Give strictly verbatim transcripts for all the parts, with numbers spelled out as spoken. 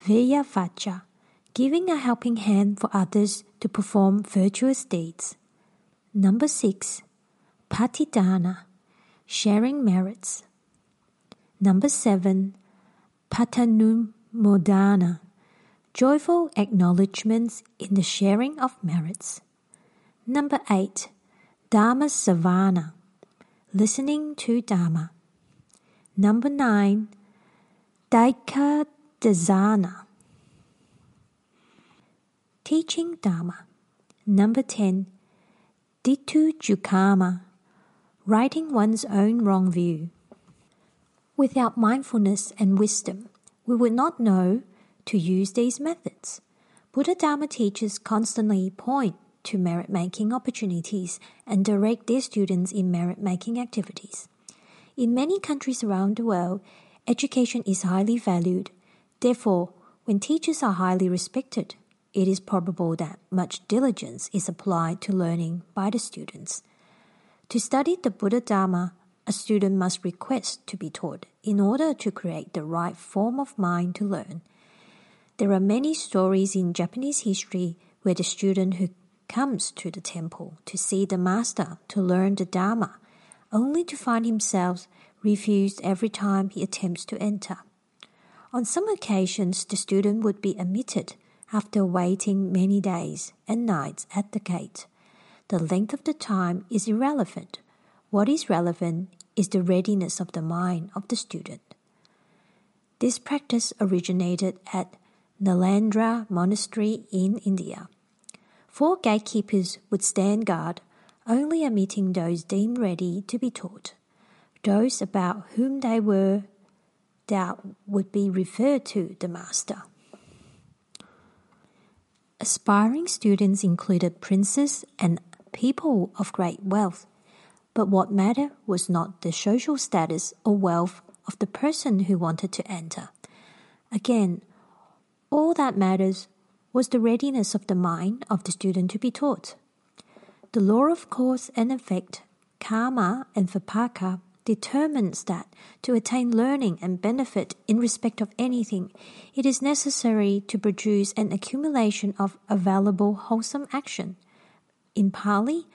Vyavacha, giving a helping hand for others to perform virtuous deeds. Number six, Patidana, sharing merits. Number seven, Patanumodana, joyful acknowledgements in the sharing of merits. Number eight, Dhamma Savana, listening to Dhamma. Number nine, Daikadasana, teaching Dhamma. Number ten, Ditthujukama, righting one's own wrong view. Without mindfulness and wisdom, we would not know to use these methods. Buddha Dharma teachers constantly point to merit-making opportunities and direct their students in merit-making activities. In many countries around the world, education is highly valued. Therefore, when teachers are highly respected, it is probable that much diligence is applied to learning by the students. To study the Buddha Dharma, a student must request to be taught in order to create the right form of mind to learn. There are many stories in Japanese history where the student who comes to the temple to see the master to learn the Dharma, only to find himself refused every time he attempts to enter. On some occasions, the student would be admitted after waiting many days and nights at the gate. The length of the time is irrelevant. What is relevant is the readiness of the mind of the student. This practice originated at Nalandra Monastery in India. Four gatekeepers would stand guard, only admitting those deemed ready to be taught. Those about whom they were doubt would be referred to the master. Aspiring students included princes and people of great wealth, but what mattered was not the social status or wealth of the person who wanted to enter. Again, all that matters was the readiness of the mind of the student to be taught. The law of cause and effect, karma and vipaka, determines that to attain learning and benefit in respect of anything, it is necessary to produce an accumulation of available wholesome action. In Pali,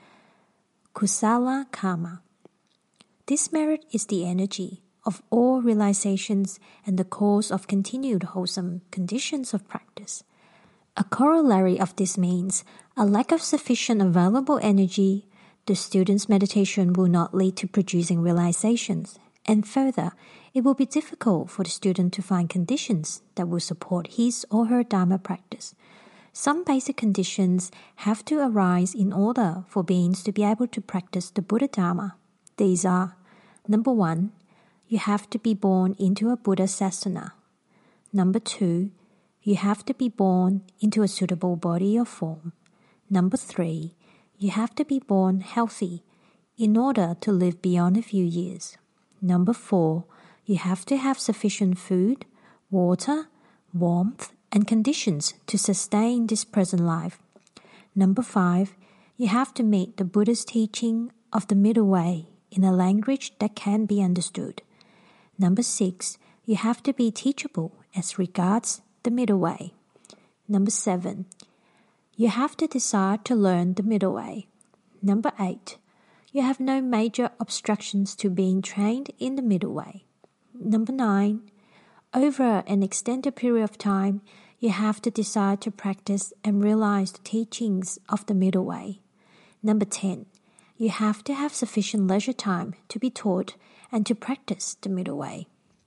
kusala karma. This merit is the energy of all realizations and the cause of continued wholesome conditions of practice. A corollary of this means a lack of sufficient available energy. The student's meditation will not lead to producing realizations, and further, it will be difficult for the student to find conditions that will support his or her Dharma practice. Some basic conditions have to arise in order for beings to be able to practice the Buddha Dharma. These are: number one, you have to be born into a Buddha Sasana. Number two, you have to be born into a suitable body or form. Number three, you have to be born healthy in order to live beyond a few years. Number four, you have to have sufficient food, water, warmth, and conditions to sustain this present life. Number five, you have to meet the Buddha's teaching of the middle way in a language that can be understood. Number six, you have to be teachable as regards the middle way. Number seven, you have to desire to learn the middle way. Number eight, you have no major obstructions to being trained in the middle way. Number nine, over an extended period of time, you have to desire to practice and realize the teachings of the middle way. Number ten, you have to have sufficient leisure time to be taught and to practice the middle way.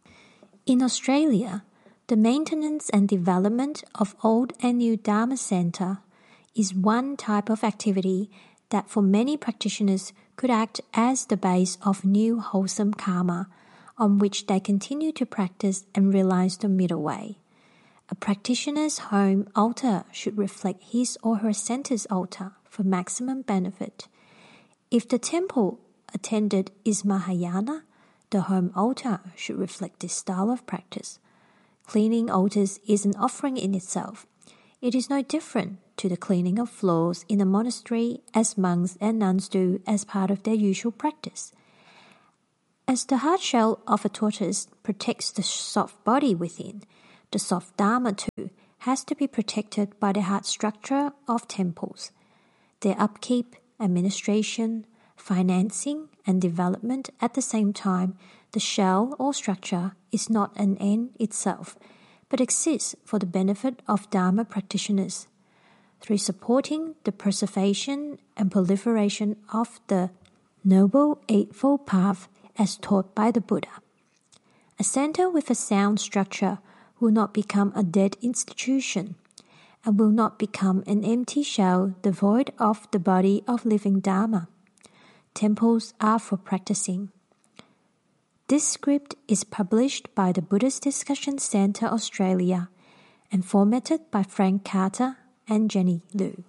In Australia, the maintenance and development of old and new Dharma Centre is one type of activity that for many practitioners could act as the base of new wholesome karma on which they continue to practice and realize the middle way. A practitioner's home altar should reflect his or her center's altar for maximum benefit. If the temple attended is Mahayana, the home altar should reflect this style of practice. Cleaning altars is an offering in itself. It is no different to the cleaning of floors in a monastery as monks and nuns do as part of their usual practice. As the hard shell of a tortoise protects the soft body within, the soft Dharma too has to be protected by the hard structure of temples. Their upkeep, administration, financing, and development at the same time, the shell or structure is not an end itself, but exists for the benefit of Dharma practitioners, through supporting the preservation and proliferation of the Noble Eightfold Path as taught by the Buddha. A center with a sound structure will not become a dead institution, and will not become an empty shell devoid of the body of living Dharma. Temples are for practicing. This script is published by the Buddhist Discussion Centre Australia and formatted by Frank Carter and Jenny Liu.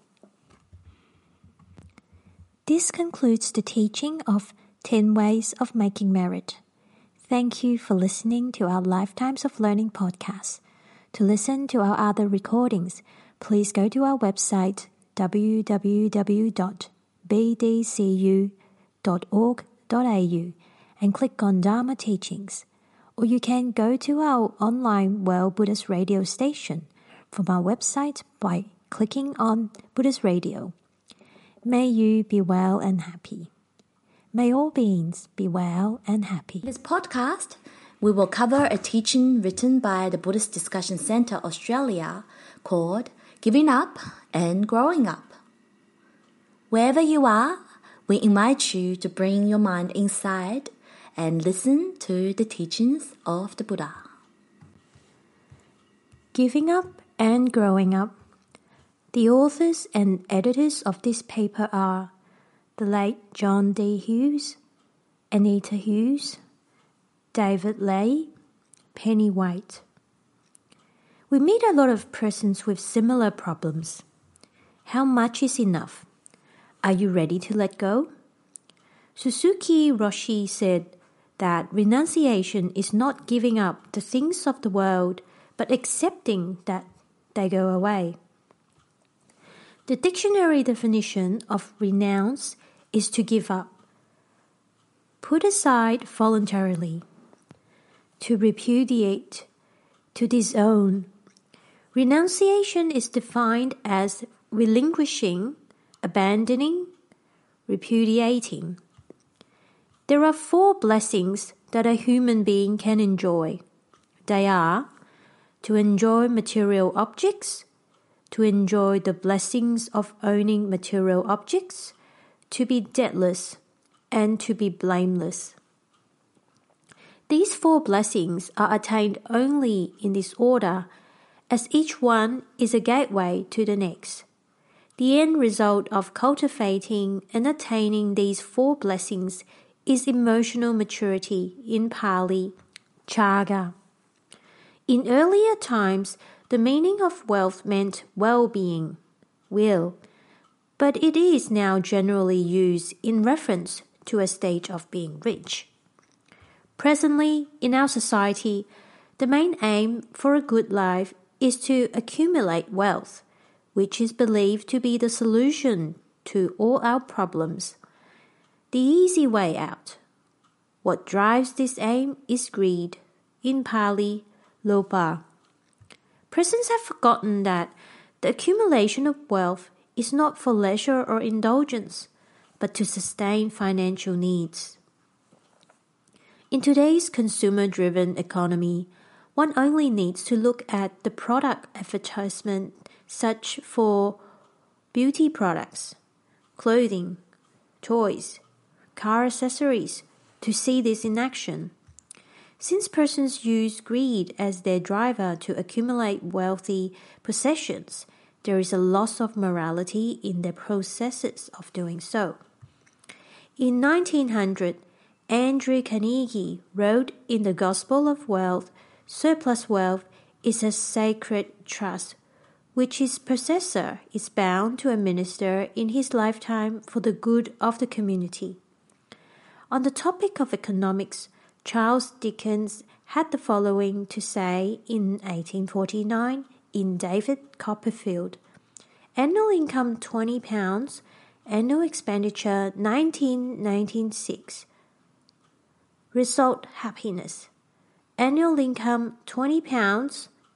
This concludes the teaching of ten Ways of Making Merit. Thank you for listening to our Lifetimes of Learning podcast. To listen to our other recordings, please go to our website w w w dot b d c u dot org dot a u and click on Dharma Teachings, or you can go to our online Well Buddhist Radio station from our website by clicking on Buddhist Radio. May you be well and happy. May all beings be well and happy. In this podcast, we will cover a teaching written by the Buddhist Discussion Centre Australia called Giving Up and Growing Up. Wherever you are, we invite you to bring your mind inside and listen to the teachings of the Buddha. Giving Up and Growing Up. The authors and editors of this paper are the late John D. Hughes, Anita Hughes, David Lay, Penny White. We meet a lot of persons with similar problems. How much is enough? Are you ready to let go? Suzuki Roshi said that renunciation is not giving up the things of the world, but accepting that they go away. The dictionary definition of renounce is to give up, put aside voluntarily, to repudiate, to disown. Renunciation is defined as relinquishing, abandoning, repudiating. There are four blessings that a human being can enjoy. They are to enjoy material objects, to enjoy the blessings of owning material objects, to be debtless, and to be blameless. These four blessings are attained only in this order, as each one is a gateway to the next. The end result of cultivating and attaining these four blessings is emotional maturity, in Pali, Chaga. In earlier times, the meaning of wealth meant well-being, will, but it is now generally used in reference to a stage of being rich. Presently, in our society, the main aim for a good life is to accumulate wealth, which is believed to be the solution to all our problems. The easy way out. What drives this aim is greed, in Pali, Lopa. Persons have forgotten that the accumulation of wealth is not for leisure or indulgence, but to sustain financial needs. In today's consumer-driven economy, one only needs to look at the product advertisement such for beauty products, clothing, toys, car accessories to see this in action. Since persons use greed as their driver to accumulate wealthy possessions, there is a loss of morality in their processes of doing so. In nineteen hundred, Andrew Carnegie wrote in The Gospel of Wealth, surplus wealth is a sacred trust which its possessor is bound to administer in his lifetime for the good of the community. On the topic of economics, Charles Dickens had the following to say in eighteen forty-nine in David Copperfield. Annual income twenty pounds, annual expenditure nineteen ninety-six. Result happiness. Annual income twenty pounds,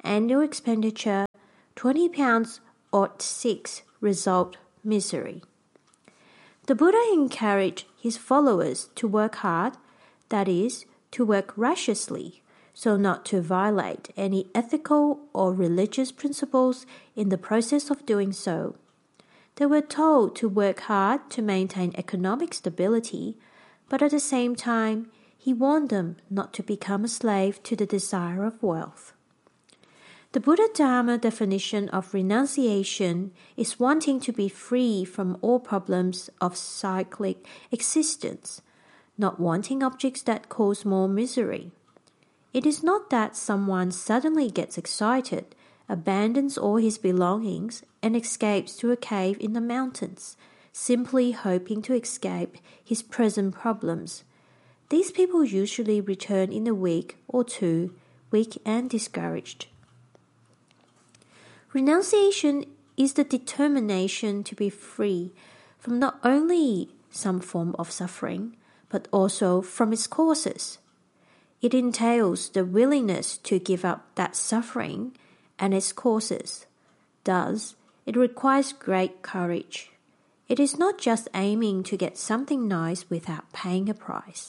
annual expenditure, twenty pounds ought six result misery. The Buddha encouraged his followers to work hard, that is, to work righteously, so not to violate any ethical or religious principles in the process of doing so. They were told to work hard to maintain economic stability, but at the same time, he warned them not to become a slave to the desire of wealth. The Buddha Dharma definition of renunciation is wanting to be free from all problems of cyclic existence, not wanting objects that cause more misery. It is not that someone suddenly gets excited, abandons all his belongings, and escapes to a cave in the mountains, simply hoping to escape his present problems. These people usually return in a week or two, weak and discouraged. Renunciation is the determination to be free from not only some form of suffering, but also from its causes. It entails the willingness to give up that suffering and its causes. Thus, it requires great courage. It is not just aiming to get something nice without paying a price.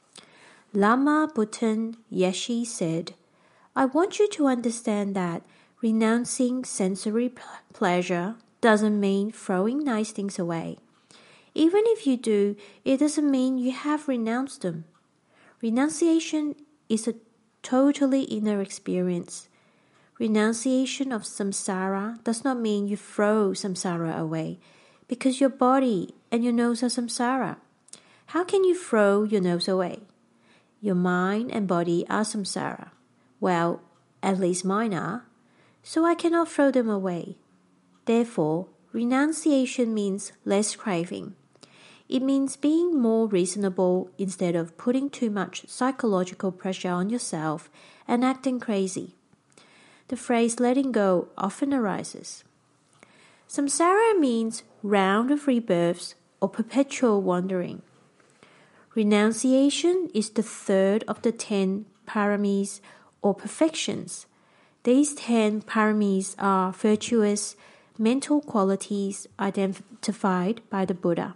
Lama Bhutan Yeshi said, "I want you to understand that renouncing sensory pleasure doesn't mean throwing nice things away. Even if you do, it doesn't mean you have renounced them. Renunciation is a totally inner experience. Renunciation of samsara does not mean you throw samsara away, because your body and your nose are samsara. How can you throw your nose away? Your mind and body are samsara. Well, at least mine are. So I cannot throw them away. Therefore, renunciation means less craving. It means being more reasonable instead of putting too much psychological pressure on yourself and acting crazy. The phrase letting go often arises. Samsara means round of rebirths or perpetual wandering. Renunciation is the third of the ten paramis or perfections. These ten paramis are virtuous mental qualities identified by the Buddha.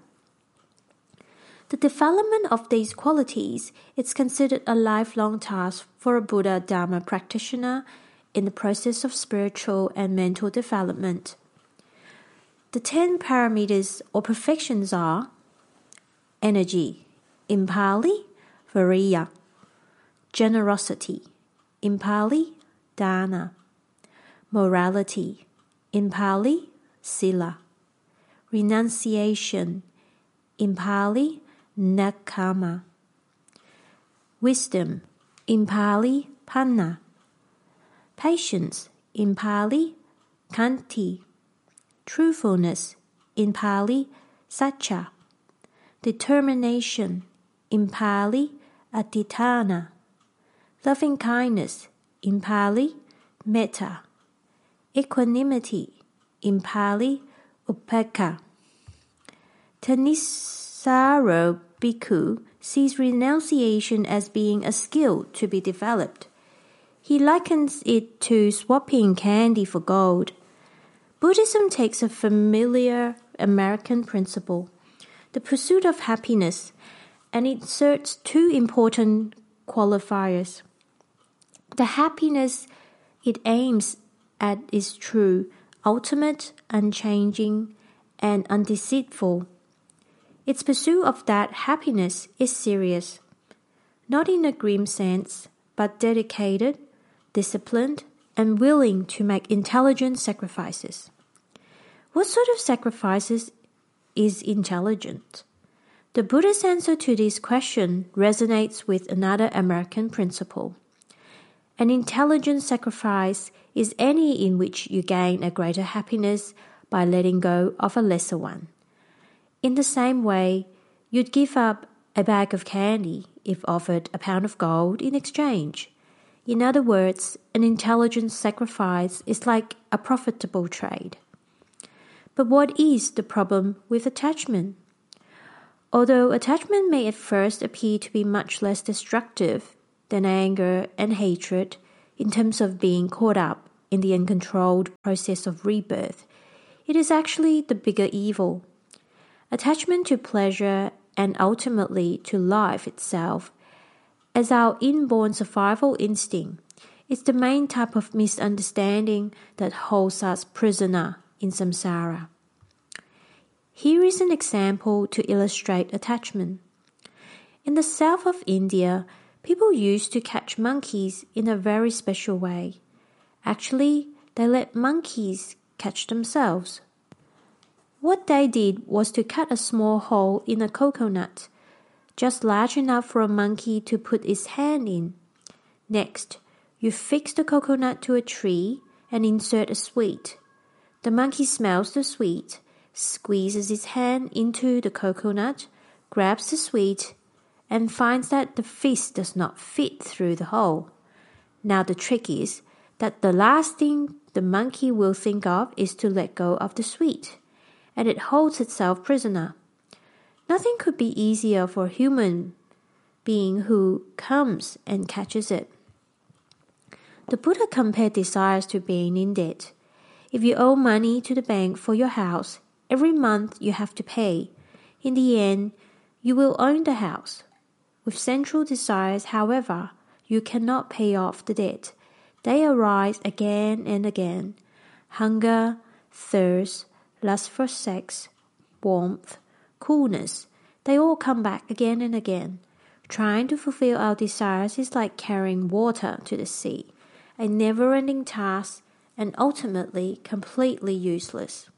The development of these qualities is considered a lifelong task for a Buddha Dharma practitioner in the process of spiritual and mental development. The ten parameters or perfections are energy, in Pali, Viriya, generosity, in Pali, Dana, morality, in Pali, Sila, renunciation, in Pali, Nekkhamma, wisdom, in Pali, Panna, patience, in Pali, Khanti, truthfulness, in Pali, Satcha, determination, in Pali, Adhitthana, loving kindness, in Pali, Metta, equanimity, in Pali, Upekkha. Thanissaro Bhikkhu sees renunciation as being a skill to be developed. He likens it to swapping candy for gold. Buddhism takes a familiar American principle, the pursuit of happiness, and inserts two important qualifiers. The happiness it aims at is true, ultimate, unchanging, and undeceitful. Its pursuit of that happiness is serious, not in a grim sense, but dedicated, disciplined, and willing to make intelligent sacrifices. What sort of sacrifices is intelligent? The Buddha's answer to this question resonates with another American principle. An intelligent sacrifice is any in which you gain a greater happiness by letting go of a lesser one. In the same way, you'd give up a bag of candy if offered a pound of gold in exchange. In other words, an intelligent sacrifice is like a profitable trade. But what is the problem with attachment? Although attachment may at first appear to be much less destructive than anger and hatred in terms of being caught up in the uncontrolled process of rebirth, it is actually the bigger evil. Attachment to pleasure and ultimately to life itself, as our inborn survival instinct, is the main type of misunderstanding that holds us prisoner in samsara. Here is an example to illustrate attachment. In the south of India, people used to catch monkeys in a very special way. Actually, they let monkeys catch themselves. What they did was to cut a small hole in a coconut, just large enough for a monkey to put its hand in. Next, you fix the coconut to a tree and insert a sweet. The monkey smells the sweet, squeezes its hand into the coconut, grabs the sweet, and finds that the fist does not fit through the hole. Now the trick is that the last thing the monkey will think of is to let go of the sweet, and it holds itself prisoner. Nothing could be easier for a human being who comes and catches it. The Buddha compared desires to being in debt. If you owe money to the bank for your house, every month you have to pay. In the end, you will own the house. With sensual desires, however, you cannot pay off the debt. They arise again and again. Hunger, thirst, lust for sex, warmth, coolness, they all come back again and again. Trying to fulfill our desires is like carrying water to the sea, a never-ending task and ultimately completely useless.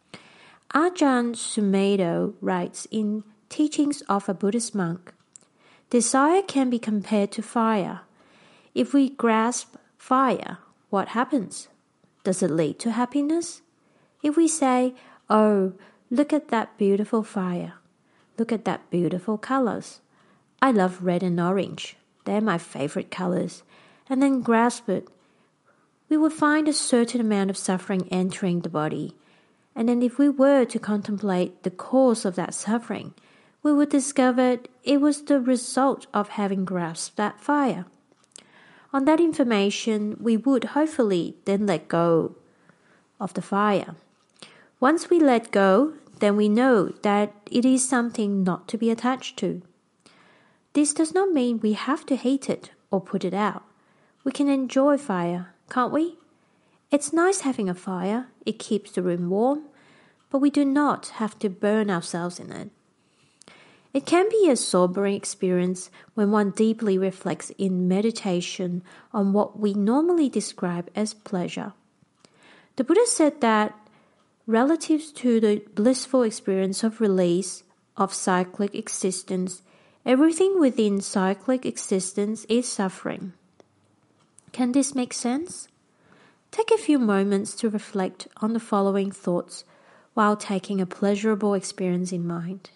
Ajahn Sumedho writes in Teachings of a Buddhist Monk, desire can be compared to fire. If we grasp fire, what happens? Does it lead to happiness? If we say, oh, look at that beautiful fire. Look at that beautiful colors. I love red and orange. They're my favorite colors. And then grasp it, we would find a certain amount of suffering entering the body. And then if we were to contemplate the cause of that suffering, we would discover it was the result of having grasped that fire. On that information, we would hopefully then let go of the fire. Once we let go, then we know that it is something not to be attached to. This does not mean we have to hate it or put it out. We can enjoy fire, can't we? It's nice having a fire. It keeps the room warm, but we do not have to burn ourselves in it. It can be a sobering experience when one deeply reflects in meditation on what we normally describe as pleasure. The Buddha said that relative to the blissful experience of release of cyclic existence, everything within cyclic existence is suffering. Can this make sense? Take a few moments to reflect on the following thoughts while taking a pleasurable experience in mind.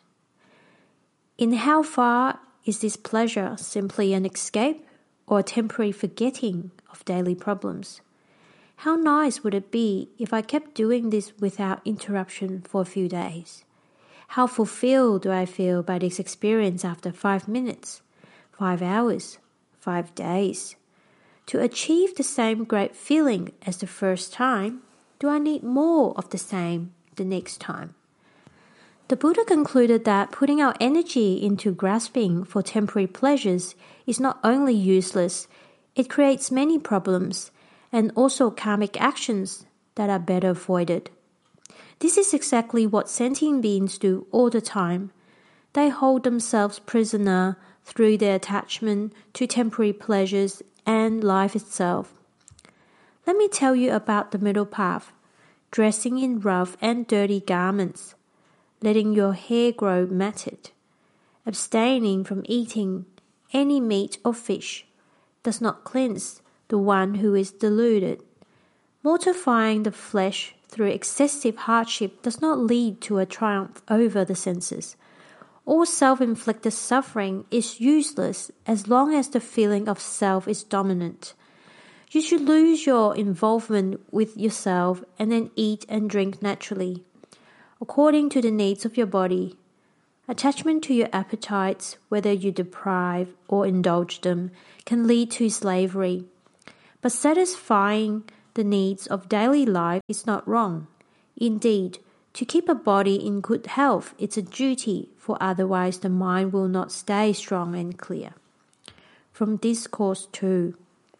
In how far is this pleasure simply an escape or a temporary forgetting of daily problems? How nice would it be if I kept doing this without interruption for a few days? How fulfilled do I feel by this experience after five minutes, five hours, five days? To achieve the same great feeling as the first time, do I need more of the same the next time? The Buddha concluded that putting our energy into grasping for temporary pleasures is not only useless, it creates many problems and also karmic actions that are better avoided. This is exactly what sentient beings do all the time. They hold themselves prisoner through their attachment to temporary pleasures and life itself. Let me tell you about the middle path, dressing in rough and dirty garments, letting your hair grow matted, abstaining from eating any meat or fish, does not cleanse the one who is deluded. Mortifying the flesh through excessive hardship does not lead to a triumph over the senses. All self-inflicted suffering is useless as long as the feeling of self is dominant. You should lose your involvement with yourself and then eat and drink naturally, according to the needs of your body. Attachment to your appetites, whether you deprive or indulge them, can lead to slavery. But satisfying the needs of daily life is not wrong. Indeed, to keep a body in good health is a duty, for otherwise the mind will not stay strong and clear. From Discourse two.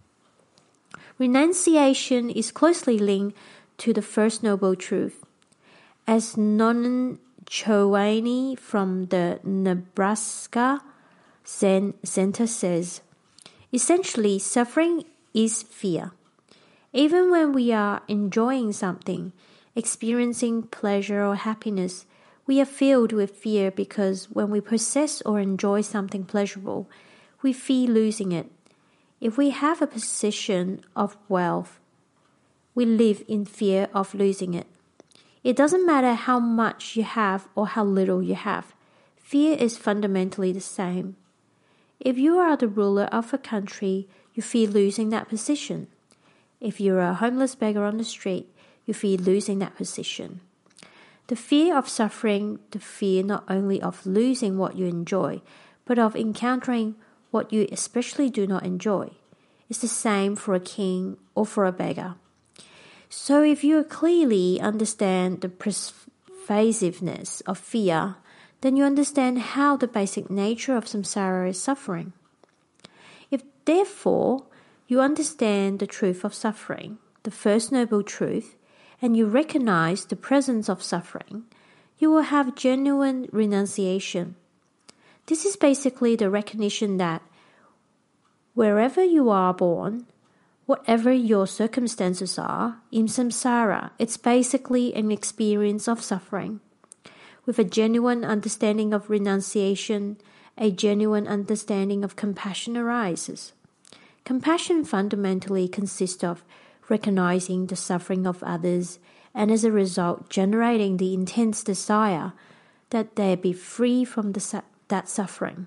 Renunciation is closely linked to the First Noble Truth. As Nonan Chowaney from the Nebraska Zen Center says, essentially, suffering is fear. Even when we are enjoying something, experiencing pleasure or happiness, we are filled with fear because when we possess or enjoy something pleasurable, we fear losing it. If we have a possession of wealth, we live in fear of losing it. It doesn't matter how much you have or how little you have. Fear is fundamentally the same. If you are the ruler of a country, you fear losing that position. If you are a homeless beggar on the street, you fear losing that position. The fear of suffering, the fear not only of losing what you enjoy, but of encountering what you especially do not enjoy, is the same for a king or for a beggar. So if you clearly understand the pervasiveness of fear, then you understand how the basic nature of samsara is suffering. If therefore you understand the truth of suffering, the First Noble Truth, and you recognize the presence of suffering, you will have genuine renunciation. This is basically the recognition that wherever you are born, whatever your circumstances are, in samsara, it's basically an experience of suffering. With a genuine understanding of renunciation, a genuine understanding of compassion arises. Compassion fundamentally consists of recognizing the suffering of others and as a result generating the intense desire that they be free from the su- that suffering.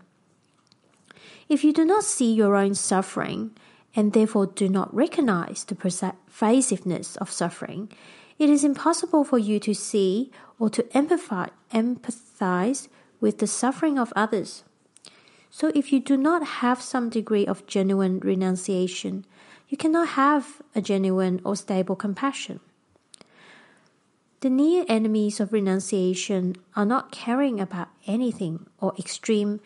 If you do not see your own suffering and therefore do not recognize the pervasiveness of suffering, it is impossible for you to see or to empathize, empathize with the suffering of others. So if you do not have some degree of genuine renunciation, you cannot have a genuine or stable compassion. The near enemies of renunciation are not caring about anything or extreme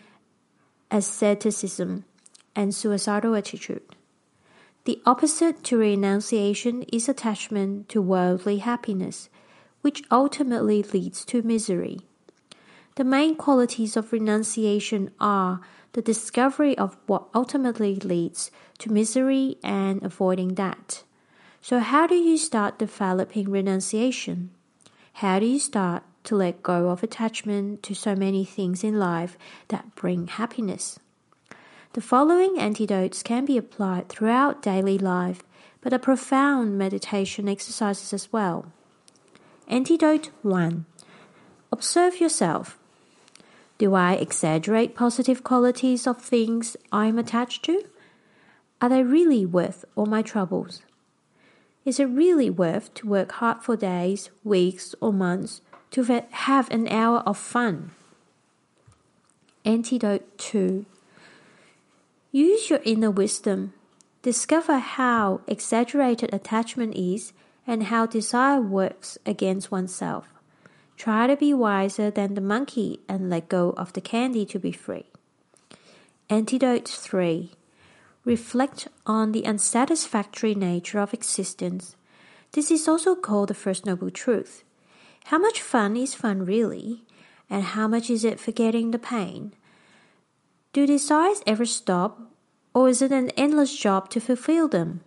asceticism and suicidal attitude. The opposite to renunciation is attachment to worldly happiness, which ultimately leads to misery. The main qualities of renunciation are the discovery of what ultimately leads to misery and avoiding that. So how do you start developing renunciation? How do you start to let go of attachment to so many things in life that bring happiness? The following antidotes can be applied throughout daily life, but are profound meditation exercises as well. Antidote one. Observe yourself. Do I exaggerate positive qualities of things I am attached to? Are they really worth all my troubles? Is it really worth to work hard for days, weeks, or months to have an hour of fun? Antidote two. Use your inner wisdom. Discover how exaggerated attachment is and how desire works against oneself. Try to be wiser than the monkey and let go of the candy to be free. Antidote three. Reflect on the unsatisfactory nature of existence. This is also called the First Noble Truth. How much fun is fun really? And how much is it forgetting the pain? Do desires ever stop, or is it an endless job to fulfill them?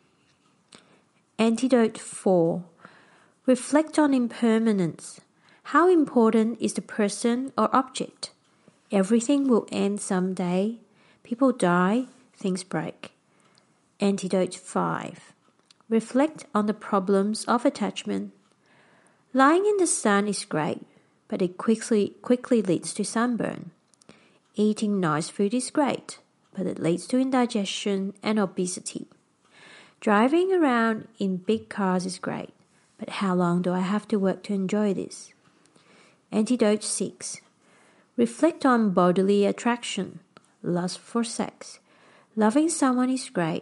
Antidote four. Reflect on impermanence. How important is the person or object? Everything will end someday. People die, things break. Antidote five. Reflect on the problems of attachment. Lying in the sun is great, but it quickly, quickly leads to sunburn. Eating nice food is great, but it leads to indigestion and obesity. Driving around in big cars is great, but how long do I have to work to enjoy this? Antidote six. Reflect on bodily attraction, lust for sex. Loving someone is great,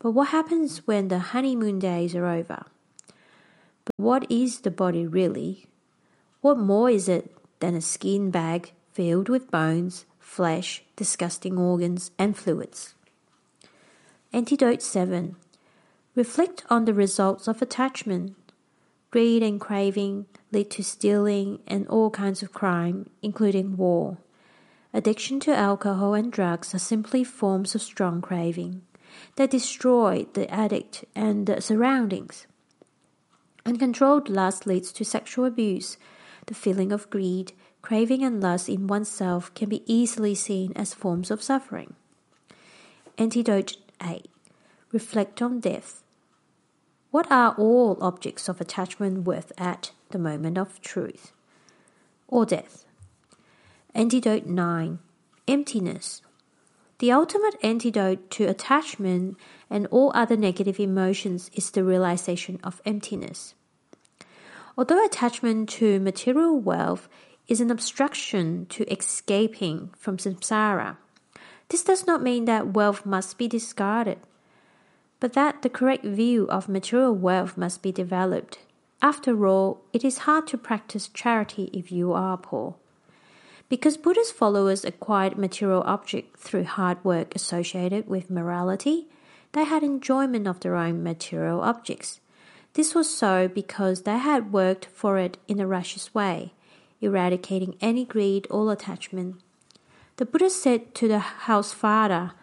But what happens when the honeymoon days are over? But what is the body really? What more is it than a skin bag filled with bones, flesh, disgusting organs, and fluids? Antidote seven. Reflect on the results of attachment. Greed and craving lead to stealing and all kinds of crime, including war. Addiction to alcohol and drugs are simply forms of strong craving. They destroy the addict and the surroundings. Uncontrolled lust leads to sexual abuse. The feeling of greed, craving and lust in oneself can be easily seen as forms of suffering. Antidote eight. Reflect on death. What are all objects of attachment worth at the moment of truth or death? Antidote nine. Emptiness. The ultimate antidote to attachment and all other negative emotions is the realization of emptiness. Although attachment to material wealth is an obstruction to escaping from samsara, this does not mean that wealth must be discarded, but that the correct view of material wealth must be developed. After all, it is hard to practice charity if you are poor. Because Buddha's followers acquired material objects through hard work associated with morality, they had enjoyment of their own material objects. This was so because they had worked for it in a righteous way, eradicating any greed or attachment. The Buddha said to the house father,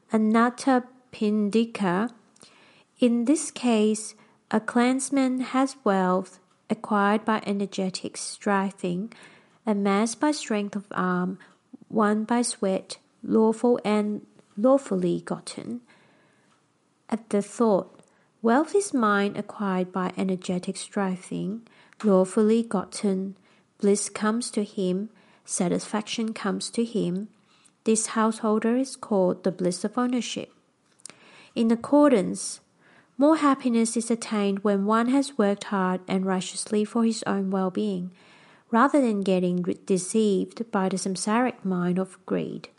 Anathapindika, in this case, a clansman has wealth acquired by energetic striving, amassed by strength of arm, won by sweat, lawful and lawfully gotten. At the thought, wealth is mine acquired by energetic striving, lawfully gotten, bliss comes to him, satisfaction comes to him. This householder is called the bliss of ownership. In accordance, more happiness is attained when one has worked hard and righteously for his own well-being, rather than getting deceived by the samsaric mind of greed.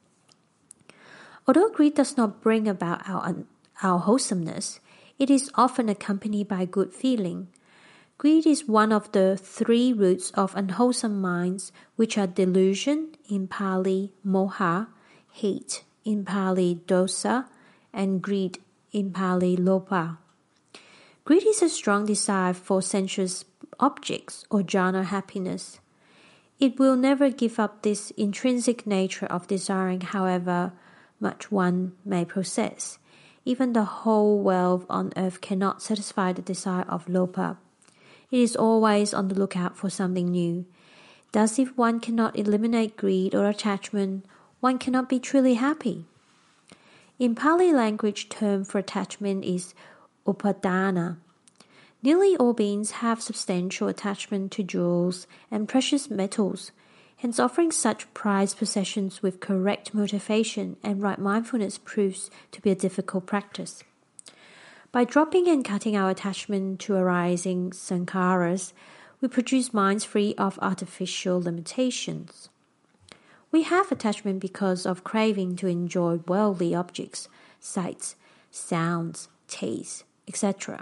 Although greed does not bring about our, our wholesomeness, it is often accompanied by good feeling. Greed is one of the three roots of unwholesome minds, which are delusion, in Pali moha, hate, in Pali dosa, and greed, in Pali lopa. Greed is a strong desire for sensuous objects or jhana happiness. It will never give up this intrinsic nature of desiring however much one may possess. Even the whole wealth on earth cannot satisfy the desire of lopa. It is always on the lookout for something new. Thus, if one cannot eliminate greed or attachment, one cannot be truly happy. In Pali language, term for attachment is upadana. Nearly all beings have substantial attachment to jewels and precious metals, hence offering such prized possessions with correct motivation and right mindfulness proves to be a difficult practice. By dropping and cutting our attachment to arising sankharas, we produce minds free of artificial limitations. We have attachment because of craving to enjoy worldly objects, sights, sounds, tastes, et cetera.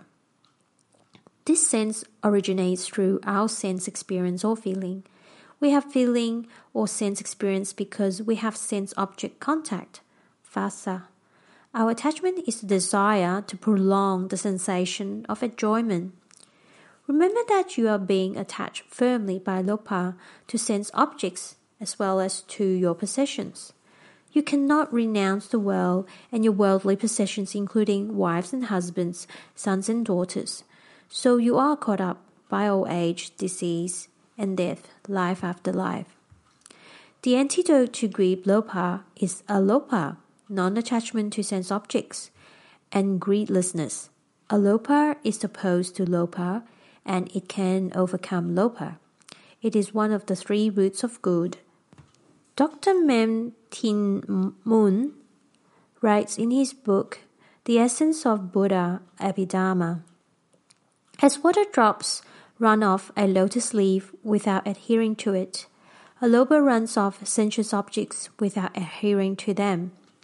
This sense originates through our sense experience or feeling. We have feeling or sense experience because we have sense object contact, phassa. Our attachment is the desire to prolong the sensation of enjoyment. Remember that you are being attached firmly by lopa to sense objects as well as to your possessions. You cannot renounce the world and your worldly possessions, including wives and husbands, sons and daughters. So you are caught up by old age, disease, and death, life after life. The antidote to greed lopa is alopa, non-attachment to sense objects, and greedlessness. Alopa is opposed to lopa, and it can overcome lopa. It is one of the three roots of good. Doctor Mem Tin Mun writes in his book, The Essence of Buddha Abhidharma, as water drops run off a lotus leaf without adhering to it, alopa runs off sensuous objects without adhering to them.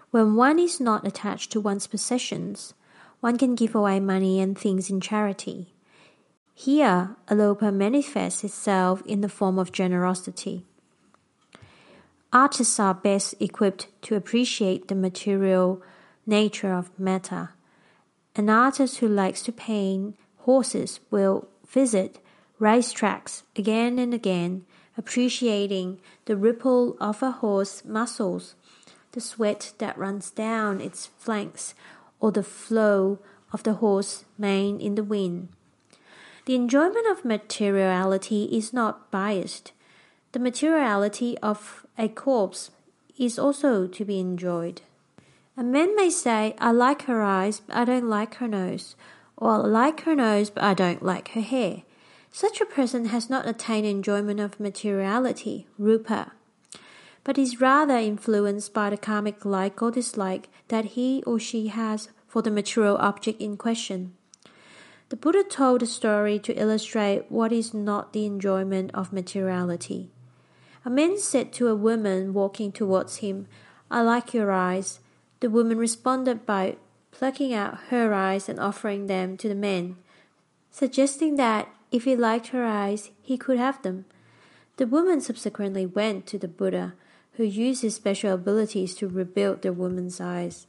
When one is not attached to one's possessions, one can give away money and things in charity. Here, alopa manifests itself in the form of generosity. Artists are best equipped to appreciate the material nature of matter. An artist who likes to paint horses will visit racetracks again and again, appreciating the ripple of a horse's muscles, the sweat that runs down its flanks, or the flow of the horse's mane in the wind. The enjoyment of materiality is not biased. The materiality of a corpse is also to be enjoyed. A man may say, I like her eyes, but I don't like her nose, or I like her nose, but I don't like her hair. Such a person has not attained enjoyment of materiality, rupa, but is rather influenced by the karmic like or dislike that he or she has for the material object in question. The Buddha told a story to illustrate what is not the enjoyment of materiality. A man said to a woman walking towards him, I like your eyes. The woman responded by plucking out her eyes and offering them to the man, suggesting that if he liked her eyes, he could have them. The woman subsequently went to the Buddha, who used his special abilities to rebuild the woman's eyes.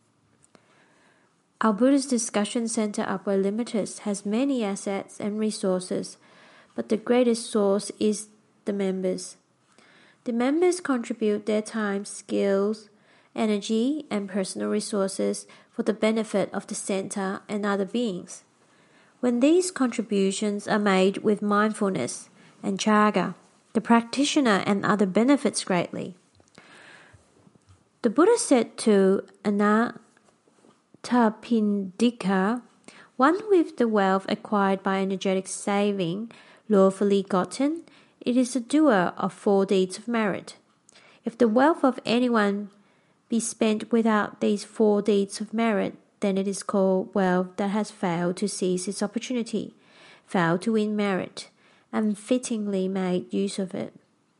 Our Buddhist Discussion Center Upper Limited has many assets and resources, but the greatest source is the members. The members contribute their time, skills, energy, and personal resources for the benefit of the center and other beings. When these contributions are made with mindfulness and chaga, the practitioner and other benefits greatly. The Buddha said to Anathapindika, one with the wealth acquired by energetic saving, lawfully gotten, it is a doer of four deeds of merit. If the wealth of anyone be spent without these four deeds of merit, then it is called wealth that has failed to seize its opportunity, failed to win merit, and fittingly made use of it.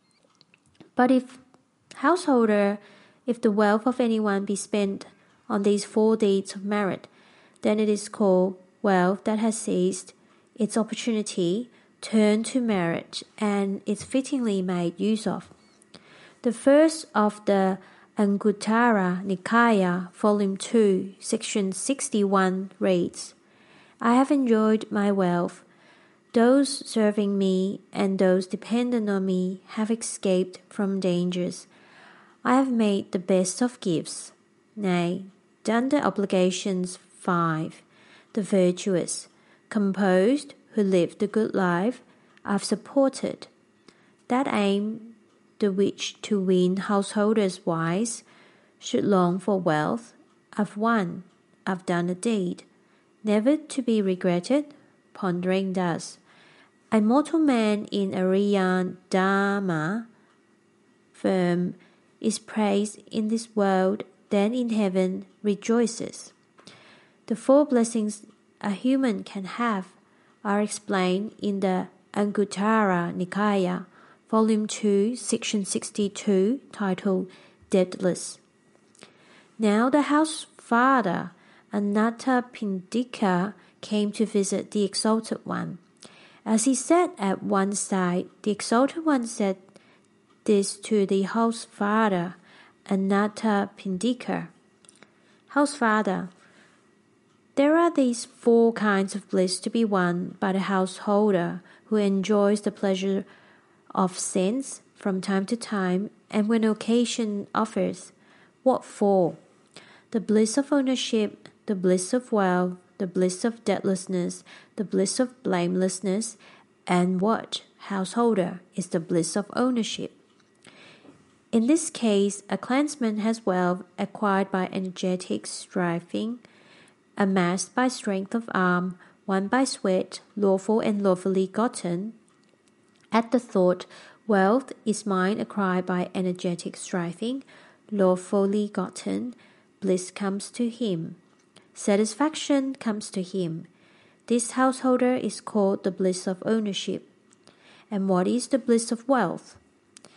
But if householder, if the wealth of anyone be spent on these four deeds of merit, then it is called wealth that has seized its opportunity, turned to merit, and is fittingly made use of. The first of the Anguttara Nikaya, Volume two, Section sixty-one reads, I have enjoyed my wealth. Those serving me and those dependent on me have escaped from dangers. I have made the best of gifts, nay, done the obligations five, the virtuous, composed, who lived the good life, I've supported. That aim, the which to win householders wise, should long for wealth, I've won, I've done a deed, never to be regretted, pondering thus. A mortal man in Ariyan Dharma firm is praised in this world, then in heaven rejoices. The four blessings a human can have are explained in the Anguttara Nikaya, Volume two, Section sixty-two, titled Deathless. Now the house father, Anathapindika, came to visit the Exalted One. As he sat at one side, the Exalted One said this to the house father, Anathapindika. House father, there are these four kinds of bliss to be won by the householder who enjoys the pleasure of sense from time to time and when occasion offers. What for? The bliss of ownership, the bliss of wealth, the bliss of deathlessness, the bliss of blamelessness, and what, householder, is the bliss of ownership? In this case, a clansman has wealth acquired by energetic striving, amassed by strength of arm, won by sweat, lawful and lawfully gotten. At the thought, wealth is mine acquired by energetic striving, lawfully gotten, bliss comes to him. Satisfaction comes to him. This householder is called the bliss of ownership. And what is the bliss of wealth?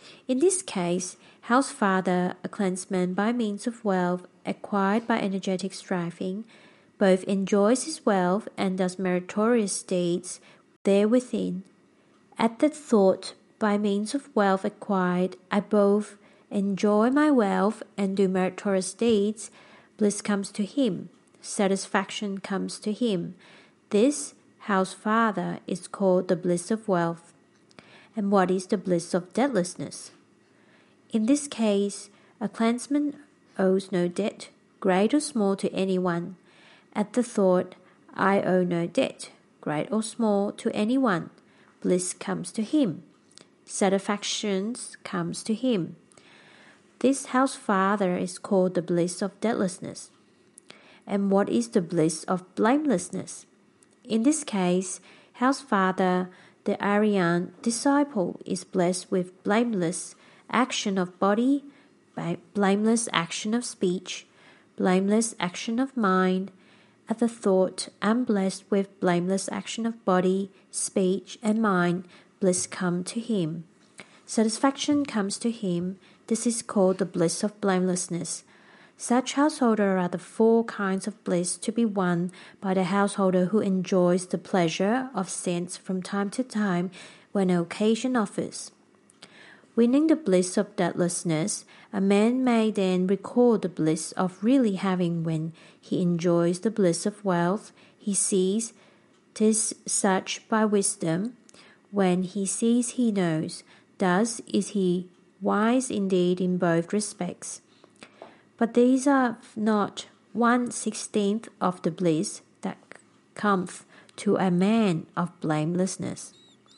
In this case, house father, a clansman by means of wealth acquired by energetic striving, both enjoys his wealth and does meritorious deeds therewithin. At the thought, by means of wealth acquired, I both enjoy my wealth and do meritorious deeds, bliss comes to him, satisfaction comes to him. This house father is called the bliss of wealth. And what is the bliss of debtlessness? In this case, a clansman owes no debt, great or small, to anyone. At the thought, I owe no debt, great or small, to anyone, bliss comes to him, satisfaction comes to him. This house father is called the bliss of debtlessness. And what is the bliss of blamelessness? In this case, house father, the Aryan disciple, is blessed with blameless action of body, blameless action of speech, blameless action of mind. At the thought, I am blessed with blameless action of body, speech, and mind, bliss come to him. Satisfaction comes to him. This is called the bliss of blamelessness. Such householder are the four kinds of bliss to be won by the householder who enjoys the pleasure of sense from time to time when an occasion offers. Winning the bliss of debtlessness, a man may then recall the bliss of really having when he enjoys the bliss of wealth. He sees 'tis such by wisdom. When he sees he knows. Thus is he wise indeed in both respects. But these are not one sixteenth of the bliss that cometh to a man of blamelessness.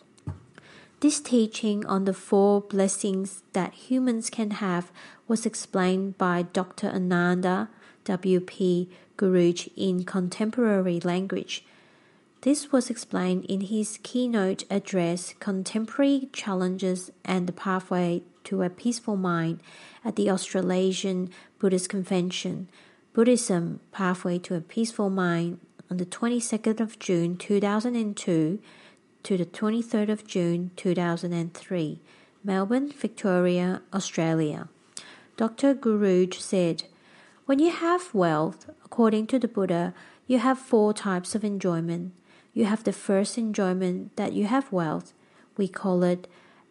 This teaching on the four blessings that humans can have was explained by Doctor Ananda W P Guruj in contemporary language. This was explained in his keynote address, Contemporary Challenges and the Pathway to a Peaceful Mind, at the Australasian Buddhist Convention, Buddhism, Pathway to a Peaceful Mind, on the twenty-second of June two thousand two to the twenty-third of June two thousand three, Melbourne, Victoria, Australia. Doctor Guruj said, when you have wealth, according to the Buddha, you have four types of enjoyment. You have the first enjoyment that you have wealth. We call it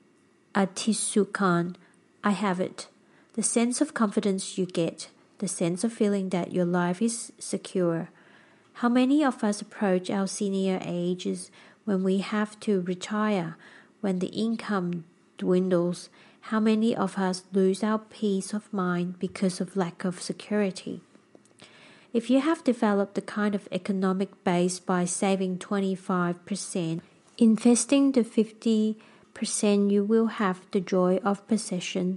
atisukhan, I have it. The sense of confidence you get, the sense of feeling that your life is secure. How many of us approach our senior ages when we have to retire, when the income dwindles? How many of us lose our peace of mind because of lack of security? If you have developed the kind of economic base by saving twenty-five percent, investing the fifty percent, you will have the joy of possession.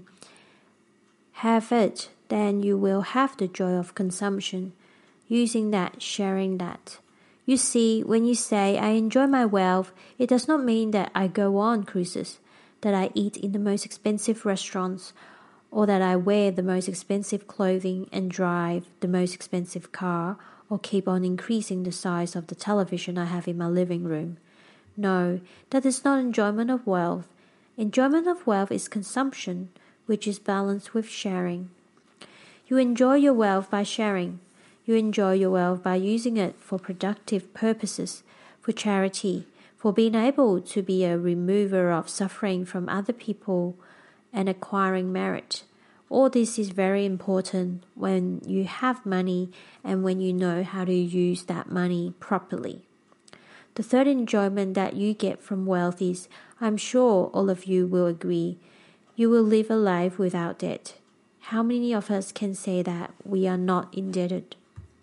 Have it, then you will have the joy of consumption. Using that, sharing that. You see, when you say, I enjoy my wealth, it does not mean that I go on cruises, that I eat in the most expensive restaurants, or that I wear the most expensive clothing and drive the most expensive car, or keep on increasing the size of the television I have in my living room. No, that is not enjoyment of wealth. Enjoyment of wealth is consumption, which is balanced with sharing. You enjoy your wealth by sharing. You enjoy your wealth by using it for productive purposes, for charity, for being able to be a remover of suffering from other people, and acquiring merit. All this is very important when you have money and when you know how to use that money properly. The third enjoyment that you get from wealth is, I'm sure all of you will agree, you will live a life without debt. How many of us can say that we are not indebted?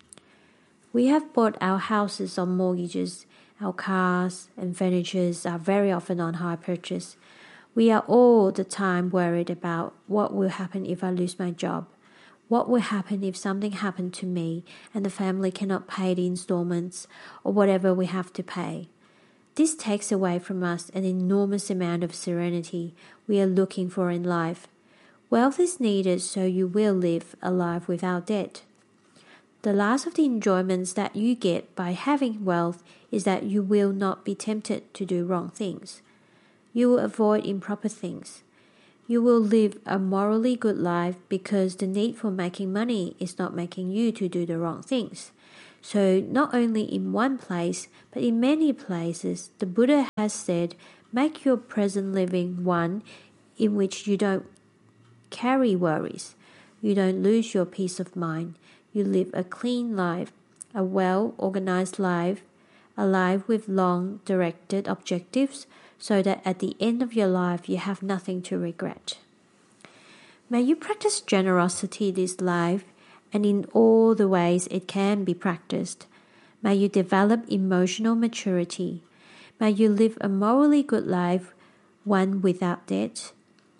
We have bought our houses on mortgages. Our cars and furniture are very often on hire purchase. We are all the time worried about what will happen if I lose my job. What will happen if something happened to me and the family cannot pay the installments or whatever we have to pay. This takes away from us an enormous amount of serenity we are looking for in life. Wealth is needed so you will live a life without debt. The last of the enjoyments that you get by having wealth is that you will not be tempted to do wrong things. You will avoid improper things. You will live a morally good life because the need for making money is not making you to do the wrong things. So not only in one place, but in many places, the Buddha has said, make your present living one in which you don't carry worries, you don't lose your peace of mind, you live a clean life, a well-organized life, a life with long-directed objectives, so that at the end of your life you have nothing to regret. May you practice generosity this life, and in all the ways it can be practiced. May you develop emotional maturity. May you live a morally good life, one without debt,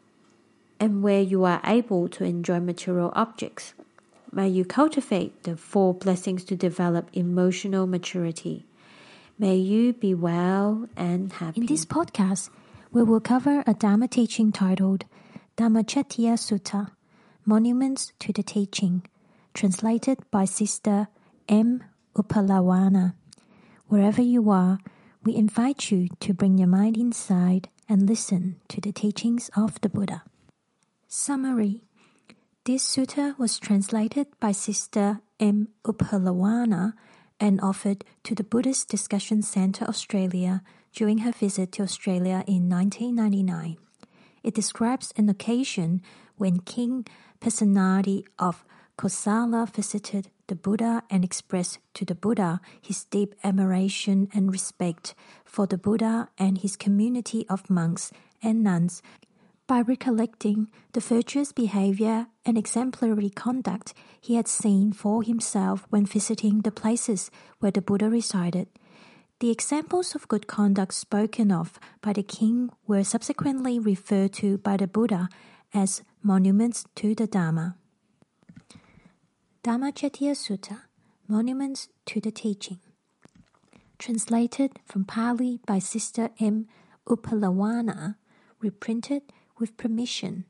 and where you are able to enjoy material objects. May you cultivate the four blessings to develop emotional maturity. May you be well and happy. In this podcast, we will cover a Dharma teaching titled Dhammacettiya Sutta, Monuments to the Teaching, translated by Sister M. Upalawana. Wherever you are, we invite you to bring your mind inside and listen to the teachings of the Buddha. Summary. This sutta was translated by Sister M. Upalawana and offered to the Buddhist Discussion Centre Australia during her visit to Australia in nineteen ninety-nine. It describes an occasion when King Pasenadi of Kosala visited the Buddha and expressed to the Buddha his deep admiration and respect for the Buddha and his community of monks and nuns by recollecting the virtuous behavior and exemplary conduct he had seen for himself when visiting the places where the Buddha resided. The examples of good conduct spoken of by the king were subsequently referred to by the Buddha as monuments to the Dharma. Dhammacettiya Sutta, Monuments to the Teaching. Translated from Pali by Sister M. Upalawana, reprinted with permission.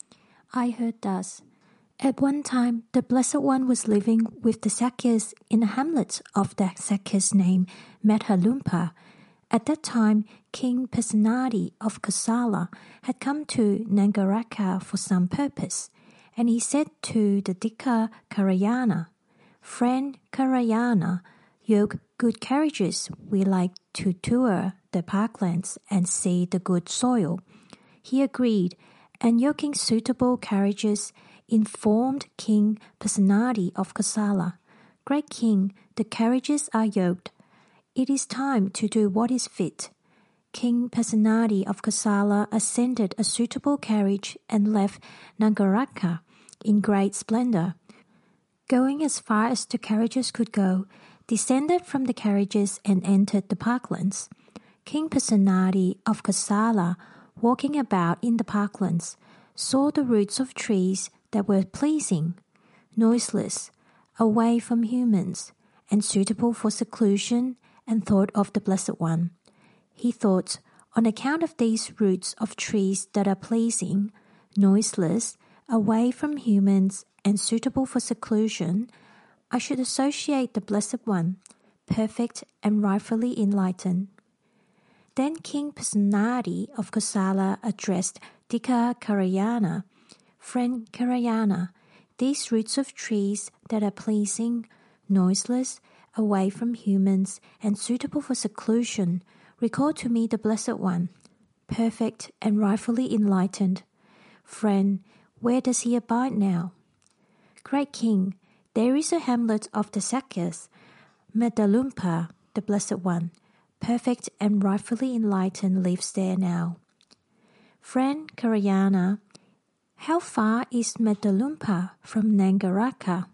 I heard thus. At one time, the Blessed One was living with the Sakyas in a hamlet of the Sakyas named Medhalumpa. At that time, King Pasenadi of Kosala had come to Nangaraka for some purpose, and he said to the Dika Karayana, Friend Karayana, yoke good carriages, we like to tour the parklands and see the good soil. He agreed, and yoking suitable carriages, informed King Pasenadi of Kosala, Great King, the carriages are yoked. It is time to do what is fit. King Pasenadi of Kosala ascended a suitable carriage and left Nangaraka in great splendor. Going as far as the carriages could go, descended from the carriages and entered the parklands. King Pasenadi of Kosala, walking about in the parklands, saw the roots of trees that were pleasing, noiseless, away from humans, and suitable for seclusion, and thought of the Blessed One. He thought, on account of these roots of trees that are pleasing, noiseless, away from humans, and suitable for seclusion, I should associate the Blessed One, perfect and rightfully enlightened. Then King Pasenadi of Kosala addressed Dika Karayana, Friend Karayana, these roots of trees that are pleasing, noiseless, away from humans, and suitable for seclusion, recall to me the Blessed One, perfect and rightfully enlightened. Friend, where does he abide now? Great King, there is a hamlet of the Sakyas, Medhalumpa, the Blessed One, perfect and rightfully enlightened, lives there now. Friend Karayana, how far is Medhalumpa from Nangaraka?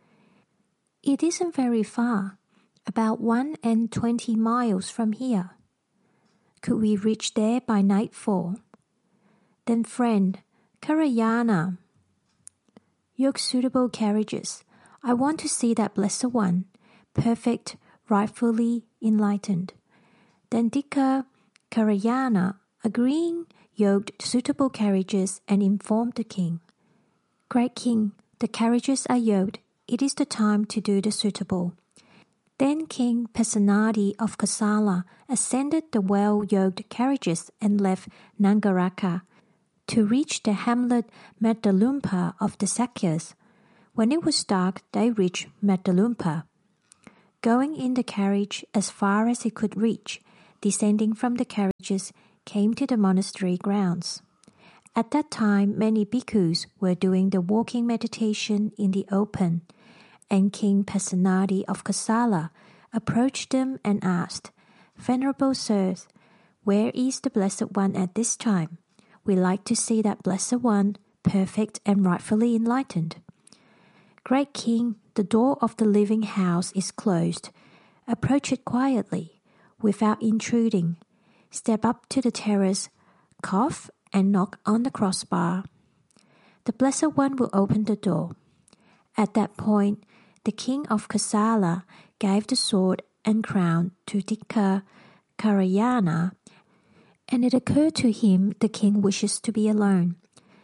It isn't very far, about one and twenty miles from here. Could we reach there by nightfall? Then friend, Karayana, yoke suitable carriages. I want to see that Blessed One, perfect, rightfully enlightened. Then Dika Karayana, agreeing, yoked suitable carriages and informed the king. Great King, the carriages are yoked. It is the time to do the suitable. Then King Pasenadi of Kosala ascended the well-yoked carriages and left Nangaraka. to reach the hamlet Metalumpa of the Sakyas. When it was dark, they reached Metalumpa. Going in the carriage as far as he could reach, descending from the carriages, came to the monastery grounds. At that time, many bhikkhus were doing the walking meditation in the open, and King Pasenadi of Kosala approached them and asked, "Venerable sirs, where is the Blessed One at this time? We like to see that Blessed One, perfect and rightfully enlightened." "Great King, the door of the living house is closed. Approach it quietly, without intruding. Step up to the terrace, cough, and knock on the crossbar. The Blessed One will open the door." At that point, the king of Kosala gave the sword and crown to Dikka Karayana, and it occurred to him the king wishes to be alone.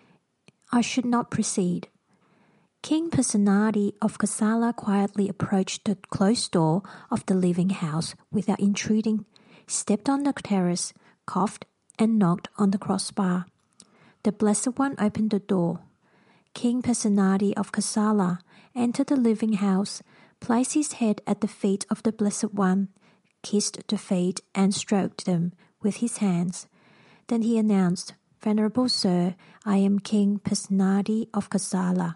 "I should not proceed." King Pasenadi of Kosala quietly approached the closed door of the living house without intruding, stepped on the terrace, coughed, and knocked on the crossbar. The Blessed One opened the door. King Pasenadi of Kosala entered the living house, placed his head at the feet of the Blessed One, kissed the feet and stroked them with his hands. Then he announced, "Venerable Sir, I am King Pasenadi of Kosala."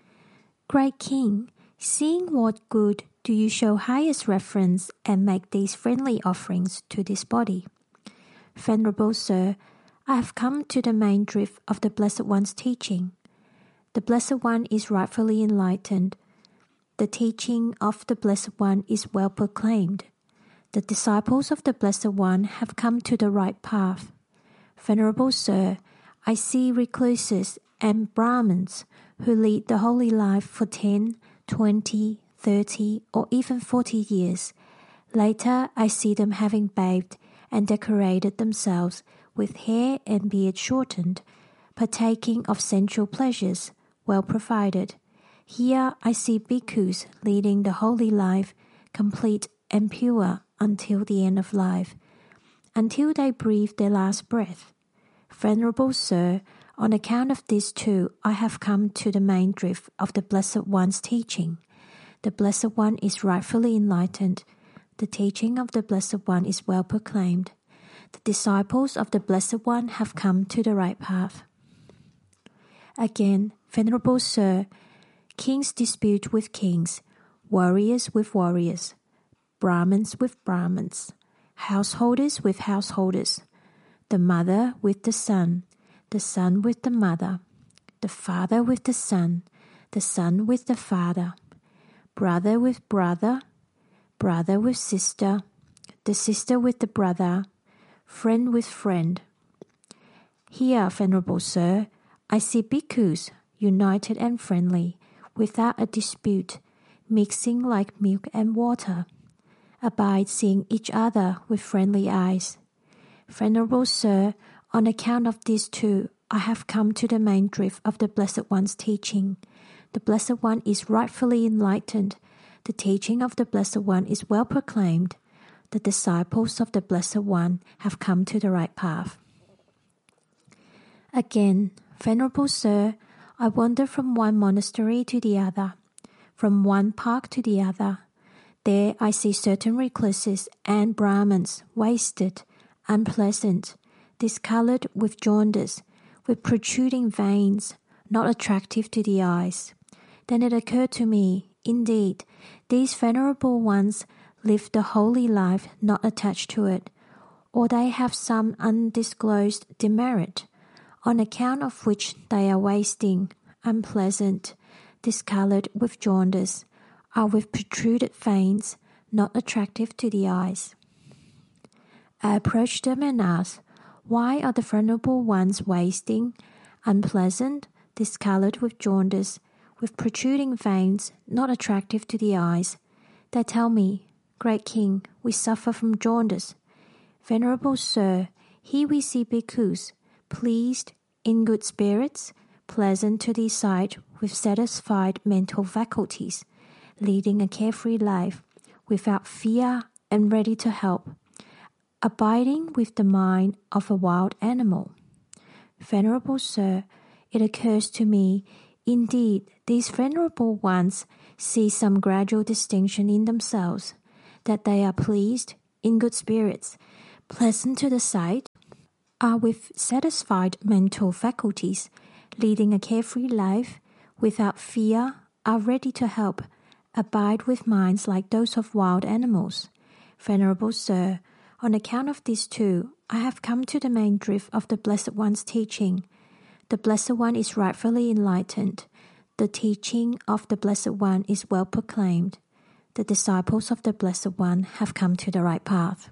"Great King, seeing what good do you show highest reverence and make these friendly offerings to this body?" "Venerable Sir, I have come to the main drift of the Blessed One's teaching. The Blessed One is rightfully enlightened. The teaching of the Blessed One is well proclaimed. The disciples of the Blessed One have come to the right path. Venerable Sir, I see recluses and Brahmins who lead the holy life for ten, twenty, thirty, or even forty years. Later, I see them having bathed and decorated themselves with hair and beard shortened, partaking of sensual pleasures, well provided. Here I see bhikkhus leading the holy life, complete and pure until the end of life, until they breathe their last breath. Venerable Sir, on account of this too, I have come to the main drift of the Blessed One's teaching. The Blessed One is rightfully enlightened. The teaching of the Blessed One is well proclaimed. The disciples of the Blessed One have come to the right path." Again, Venerable Sir, kings dispute with kings, warriors with warriors, Brahmins with Brahmins, householders with householders, the mother with the son, the son with the mother, the father with the son, the son with the father, brother with brother, brother with sister, the sister with the brother, friend with friend. Here, Venerable Sir, I see bhikkhus, united and friendly, without a dispute, mixing like milk and water, abide seeing each other with friendly eyes. Venerable Sir, on account of this too, I have come to the main drift of the Blessed One's teaching. The Blessed One is rightfully enlightened. The teaching of the Blessed One is well proclaimed. The disciples of the Blessed One have come to the right path. Again, Venerable Sir, I wander from one monastery to the other, from one park to the other. There I see certain recluses and Brahmins, wasted, unpleasant, discoloured with jaundice, with protruding veins, not attractive to the eyes. Then it occurred to me, indeed, these venerable ones live the holy life not attached to it, or they have some undisclosed demerit, on account of which they are wasting, unpleasant, discoloured with jaundice, are with protruded veins, not attractive to the eyes. I approached them and asked, "Why are the venerable ones wasting, unpleasant, discoloured with jaundice, with protruding veins, not attractive to the eyes?" They tell me, "Great King, we suffer from jaundice." Venerable Sir, here we see bhikkhus, pleased, in good spirits, pleasant to the sight, with satisfied mental faculties, leading a carefree life, without fear and ready to help, abiding with the mind of a wild animal. Venerable Sir, it occurs to me, indeed, these venerable ones see some gradual distinction in themselves, that they are pleased, in good spirits, pleasant to the sight, are with satisfied mental faculties, leading a carefree life, without fear, are ready to help, abide with minds like those of wild animals. Venerable Sir, on account of these two, I have come to the main drift of the Blessed One's teaching. The Blessed One is rightfully enlightened. The teaching of the Blessed One is well proclaimed. The disciples of the Blessed One have come to the right path.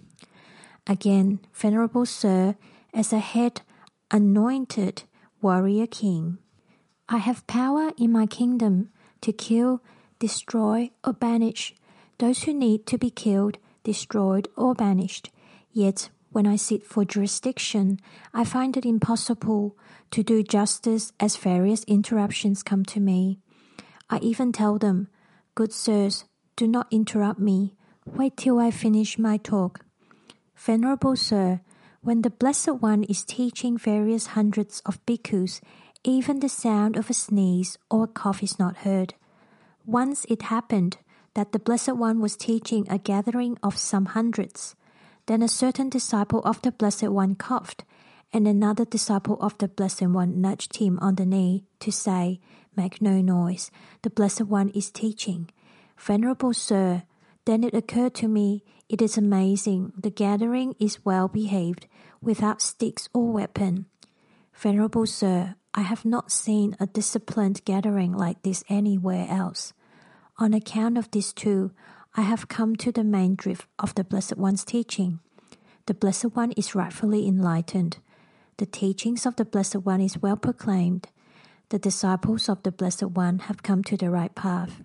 Again, Venerable Sir, as a head anointed warrior king, I have power in my kingdom to kill, destroy, or banish those who need to be killed, destroyed, or banished. Yet, when I sit for jurisdiction, I find it impossible to do justice as various interruptions come to me. I even tell them, "Good sirs, do not interrupt me. Wait till I finish my talk." Venerable Sir, when the Blessed One is teaching various hundreds of bhikkhus, even the sound of a sneeze or a cough is not heard. Once it happened that the Blessed One was teaching a gathering of some hundreds. Then a certain disciple of the Blessed One coughed, and another disciple of the Blessed One nudged him on the knee to say, "Make no noise, the Blessed One is teaching." Venerable Sir, then it occurred to me, it is amazing, the gathering is well behaved, without sticks or weapon. Venerable Sir, I have not seen a disciplined gathering like this anywhere else. On account of this too, I have come to the main drift of the Blessed One's teaching. The Blessed One is rightfully enlightened. The teachings of the Blessed One is well proclaimed. The disciples of the Blessed One have come to the right path.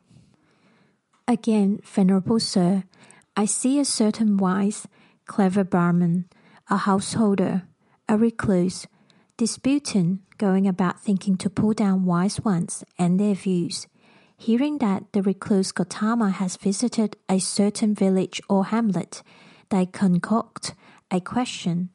Again, Venerable Sir, I see a certain wise, clever Brahmin, a householder, a recluse, disputing, going about thinking to pull down wise ones and their views. Hearing that the recluse Gautama has visited a certain village or hamlet, they concoct a question.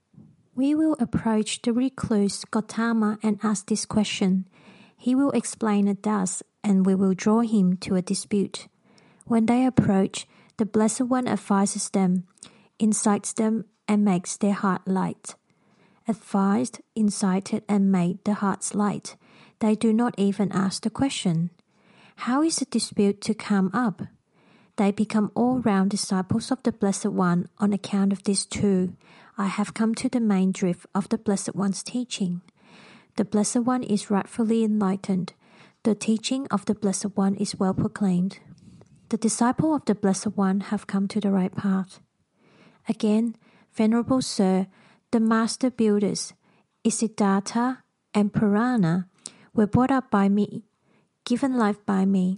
We will approach the recluse Gautama and ask this question. He will explain it thus, and we will draw him to a dispute. When they approach, the Blessed One advises them, incites them, and makes their heart light. Advised, incited, and made the hearts light, they do not even ask the question. How is a dispute to come up? They become all-round disciples of the Blessed One on account of this too. I have come to the main drift of the Blessed One's teaching. The Blessed One is rightfully enlightened. The teaching of the Blessed One is well proclaimed. The disciple of the Blessed One have come to the right path. Again, Venerable Sir, the master builders, Isiddhartha and Purana, were brought up by me, given life by me,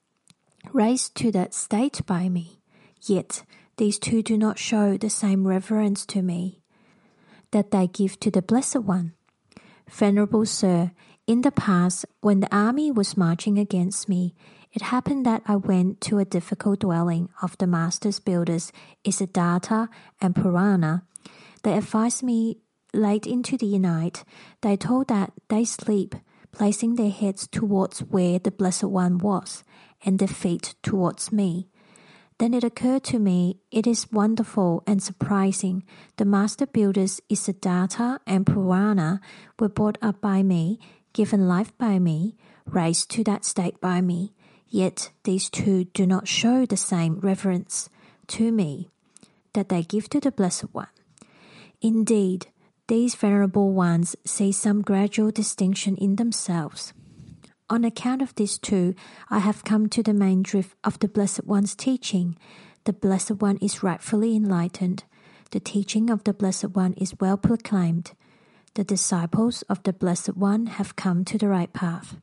raised to that state by me. Yet these two do not show the same reverence to me that they give to the Blessed One. Venerable Sir, in the past, when the army was marching against me, it happened that I went to a difficult dwelling of the master's builders, Isiddhartha and Purana. They advised me late into the night. They told that they sleep, placing their heads towards where the Blessed One was, and their feet towards me. Then it occurred to me, it is wonderful and surprising. The master builders Isiddhartha and Purana were brought up by me, given life by me, raised to that state by me. Yet these two do not show the same reverence to me that they give to the Blessed One. Indeed, these venerable ones see some gradual distinction in themselves. On account of this too, I have come to the main drift of the Blessed One's teaching. The Blessed One is rightfully enlightened. The teaching of the Blessed One is well proclaimed. The disciples of the Blessed One have come to the right path.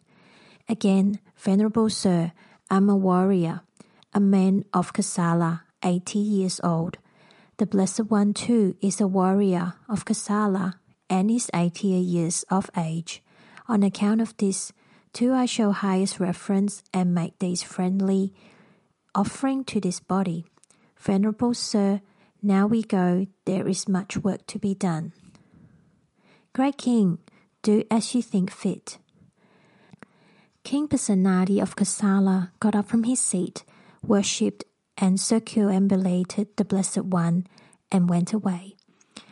Again, Venerable Sir, I am a warrior, a man of Kosala, eighty years old. The Blessed One too is a warrior of Kosala and is eighty years of age. On account of this, too I show highest reverence and make this friendly offering to this body. Venerable Sir, now we go, there is much work to be done. Great King, do as you think fit. King Pasenadi of Kosala got up from his seat, worshipped and circumambulated the Blessed One, and went away.